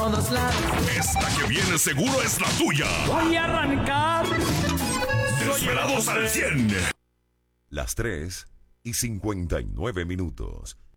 todos lados. Esta que viene seguro es la tuya. Voy a arrancar. Desvelados al 100. Las 3:59.